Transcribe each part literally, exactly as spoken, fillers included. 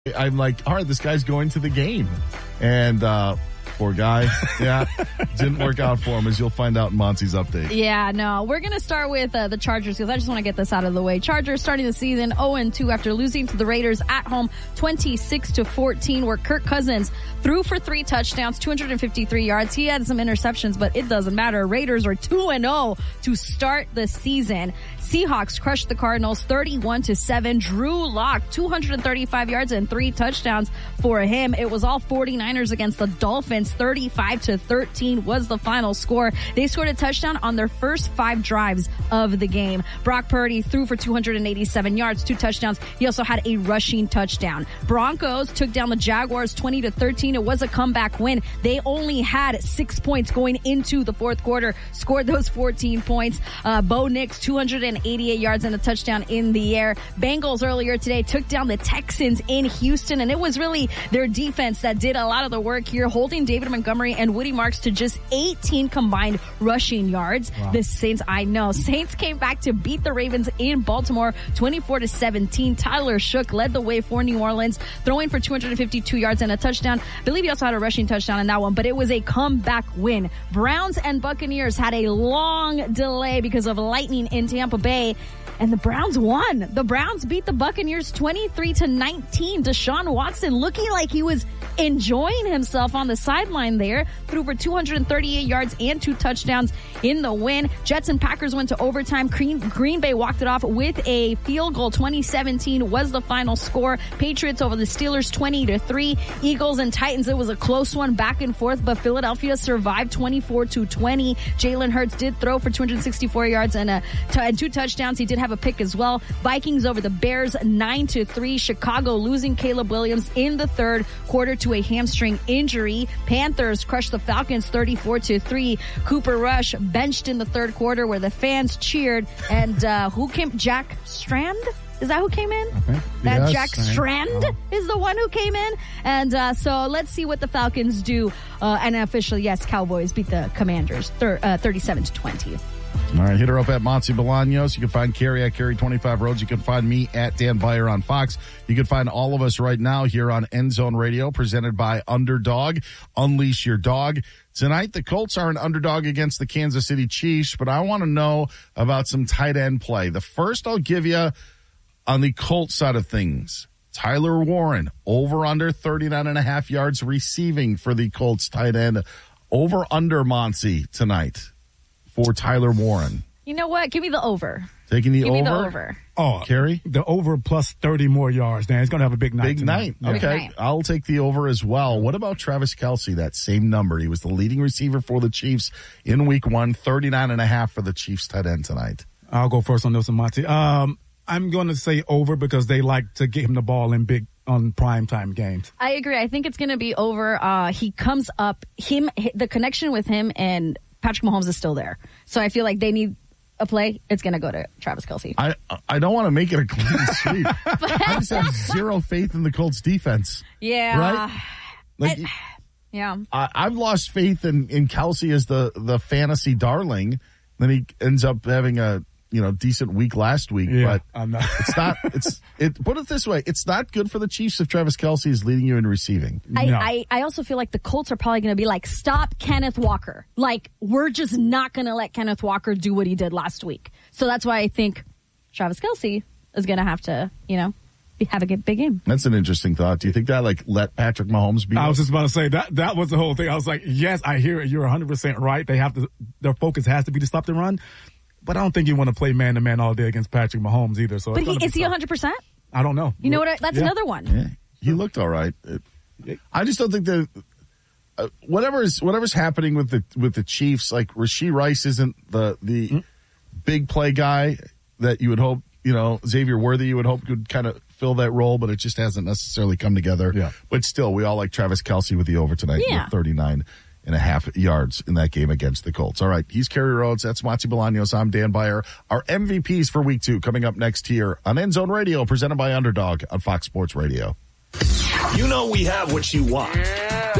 I'm like, all right, this guy's going to the game. And uh, poor guy, yeah, didn't work out for him, as you'll find out in Monty's update. Yeah, no, we're going to start with uh, the Chargers because I just want to get this out of the way. Chargers starting the season oh and two after losing to the Raiders at home twenty-six to fourteen, where Kirk Cousins threw for three touchdowns, two hundred fifty-three yards. He had some interceptions, but it doesn't matter. Raiders are two and oh to start the season. Seahawks crushed the Cardinals thirty-one to seven. Drew Lock, two hundred thirty-five yards and three touchdowns for him. It was all 49ers against the Dolphins. thirty-five to thirteen was the final score. They scored a touchdown on their first five drives of the game. Brock Purdy threw for two hundred eighty-seven yards, two touchdowns. He also had a rushing touchdown. Broncos took down the Jaguars twenty to thirteen. It was a comeback win. They only had six points going into the fourth quarter, scored those fourteen points. Uh, Bo Nix, two hundred eighty-eight yards and a touchdown in the air. Bengals earlier today took down the Texans in Houston, and it was really their defense that did a lot of the work here, holding David Montgomery and Woody Marks to just eighteen combined rushing yards. Wow. The Saints, I know, Saints came back to beat the Ravens in Baltimore twenty-four to seventeen. Tyler Shook led the way for New Orleans, throwing for two hundred fifty-two yards and a touchdown. I believe he also had a rushing touchdown in that one, but it was a comeback win. Browns and Buccaneers had a long delay because of lightning in Tampa Bay, and the Browns won. The Browns beat the Buccaneers twenty-three to nineteen. Deshaun Watson looking like he was enjoying himself on the sideline there. Threw for two hundred thirty-eight yards and two touchdowns in the win. Jets and Packers went to overtime. Green, Green Bay walked it off with a field goal. twenty seventeen was the final score. Patriots over the Steelers twenty to three. Eagles and Titans, it was a close one back and forth, but Philadelphia survived twenty-four to twenty. Jalen Hurts did throw for two hundred sixty-four yards and, a, and two touchdowns. He did have a pick as well. Vikings over the Bears nine to three. Chicago losing Caleb Williams in the third quarter to a hamstring injury. Panthers crushed the Falcons thirty-four to three. Cooper Rush benched in the third quarter where the fans cheered. And uh, who came? Jack Strand? Is that who came in? Okay. That Yes, Jack Strand oh. is the one who came in. And uh, so let's see what the Falcons do. Uh, and officially, yes, Cowboys beat the Commanders thir- uh, thirty-seven to twenty. All right, hit her up at Monty Bolaños. You can find Carrie at Carrie twenty-five Roads. You can find me at Dan Beyer on Fox. You can find all of us right now here on End Zone Radio, presented by Underdog. Unleash your dog. Tonight, the Colts are an underdog against the Kansas City Chiefs, but I want to know about some tight end play. The first I'll give you on the Colts side of things, Tyler Warren, over under thirty-nine and a half yards receiving for the Colts tight end. Over under Monty tonight for Tyler Warren. You know what? Give me the over. Taking the Give over? me the over. Oh, Carrie? The over plus thirty more yards, Dan. He's going to have a big night Big tonight. night. Yeah. Okay. Big night. I'll take the over as well. What about Travis Kelce? That same number. He was the leading receiver for the Chiefs in week one. thirty-nine and a half for the Chiefs tight end tonight. I'll go first on this one, Monty. Um, I'm going to say over because they like to get him the ball in big on primetime games. I agree. I think it's going to be over. Uh, he comes up, him, the connection with him and Patrick Mahomes is still there. So I feel like they need a play. It's going to go to Travis Kelce. I I don't want to make it a clean sweep. I just have zero faith in the Colts defense. Yeah. Right? Like, I, yeah. I, I've lost faith in, in Kelce as the, the fantasy darling. Then he ends up having a, you know, decent week last week, Yeah, but I'm not. it's not, it's, it, put it this way, it's not good for the Chiefs if Travis Kelce is leading you in receiving. I, No. I, I also feel like the Colts are probably going to be like, stop Kenneth Walker. Like, we're just not going to let Kenneth Walker do what he did last week. So that's why I think Travis Kelce is going to have to, you know, be, have a good, big game. That's an interesting thought. Do you think that, like, let Patrick Mahomes be? I was just about to say that that was the whole thing. I was like, yes, I hear it. You're one hundred percent right. They have to, their focus has to be to stop the run. But I don't think you want to play man-to-man all day against Patrick Mahomes either. So But it's he, gonna is be he tough. one hundred percent? I don't know. You know what? I, that's Yeah. another one. Yeah, he looked all right. It, I just don't think that uh, whatever's whatever's happening with the with the Chiefs, like Rashee Rice isn't the the mm-hmm. big play guy that you would hope. You know, Xavier Worthy, you would hope could kind of fill that role, but it just hasn't necessarily come together. Yeah. But still, we all like Travis Kelce with the over tonight Yeah. with thirty-nine and a half yards in that game against the Colts. All right, he's Kerry Rhodes. That's Monty Bolaños. I'm Dan Beyer. Our M V Ps for week two coming up next here on End Zone Radio, presented by Underdog on Fox Sports Radio. You know we have what you want.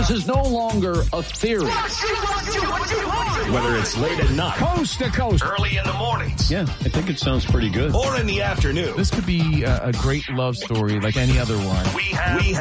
This is no longer a theory. Whether it's late at night, Coast to coast, early in the mornings, yeah, I think it sounds pretty good. or in the afternoon, This could be a, a great love story like any other one. we have, we have